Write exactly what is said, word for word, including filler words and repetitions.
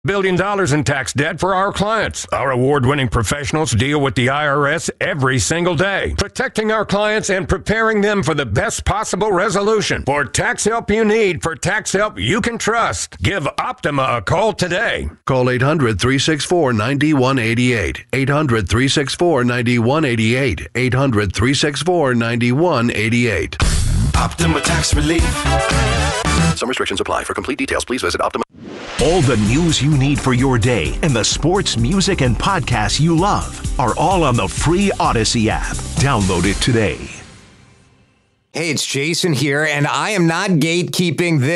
billion dollars in tax debt for our clients. Our award-winning professionals deal with the I R S every single day, protecting our clients and preparing them for the best possible resolution. For tax help you need, for tax help you can trust, give Optima a call today. Call eight hundred, three six four, nine one eight eight. eight hundred, three six four, nine one eight eight. eight hundred, three six four, nine one eight eight. Optima Tax Relief. Some restrictions apply. For complete details, please visit Optima. All the news you need for your day and the sports, music, and podcasts you love are all on the free Odyssey app. Download it today. Hey, it's Jason here, and I am not gatekeeping this.